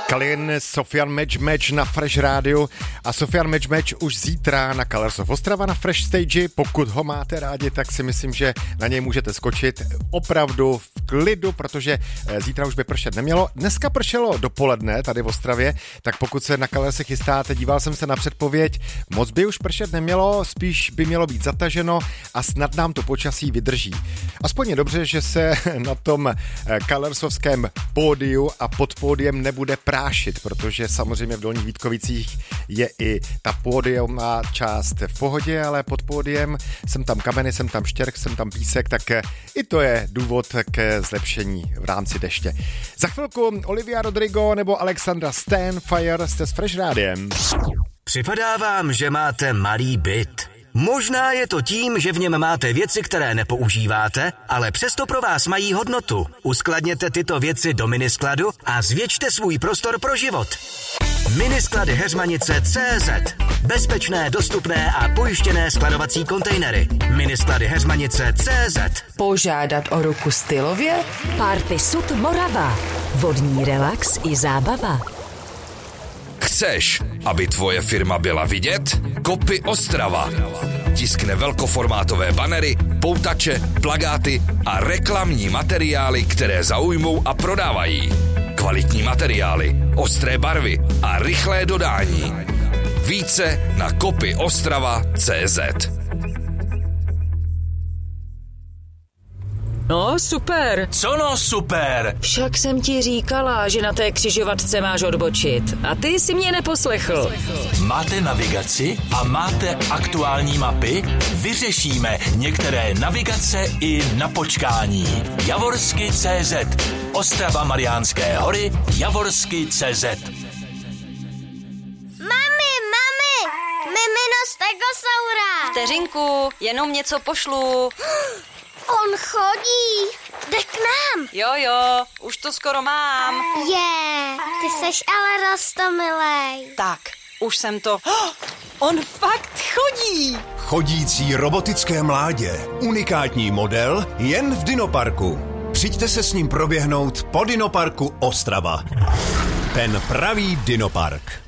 Kalin, Sofian Match na Fresh Rádiu a Sofian Match už zítra na Colors of Ostrava na Fresh Stage. Pokud ho máte rádi, tak si myslím, že na něj můžete skočit opravdu v klidu, protože zítra už by pršet nemělo. Dneska pršelo dopoledne tady v Ostravě, tak pokud se na Colors chystáte, díval jsem se na předpověď, moc by už pršet nemělo, spíš by mělo být zataženo a snad nám to počasí vydrží. Aspoň je dobře, že se na tom Colorsovském pódiu a pod pódiem nebude prášit, protože samozřejmě v Dolních Vítkovicích je i ta pódiová část v pohodě, ale pod pódiem jsem tam kameny, jsem tam štěrk, jsem tam písek, tak i to je důvod ke zlepšení v rámci deště. Za chvilku Olivia Rodrigo nebo Alexandra Stanfire jste s Fresh Rádiem. Připadá vám, že máte malý byt. Možná je to tím, že v něm máte věci, které nepoužíváte, ale přesto pro vás mají hodnotu. Uskladněte tyto věci do miniskladu a zvětšte svůj prostor pro život. Minisklady Heřmanice.cz. Bezpečné, dostupné a pojištěné skladovací kontejnery. Minisklady Heřmanice.cz. Požádat o ruku stylově? Party Sud Morava. Vodní relax i zábava. Chceš, aby tvoje firma byla vidět? Kopy Ostrava. Tiskne velkoformátové banery, poutače, plakáty a reklamní materiály, které zaujmou a prodávají. Kvalitní materiály, ostré barvy a rychlé dodání. Více na kopyostrava.cz. No, super. Co no super? Však jsem ti říkala, že na té křižovatce máš odbočit. A ty si mě neposlechl. Máte navigaci a máte aktuální mapy? Vyřešíme některé navigace i na počkání. Javorsky.cz. Ostrava Mariánské hory. Javorsky.cz. Mami, mimino stegosaura. Vteřinku, jenom něco pošlu. On chodí. Jde k nám. Jo, už to skoro mám. Ty seš ale roztomilej. Tak, už jsem to... On fakt chodí. Chodící robotické mládě. Unikátní model jen v Dinoparku. Přijďte se s ním proběhnout po Dinoparku Ostrava. Ten pravý Dinopark.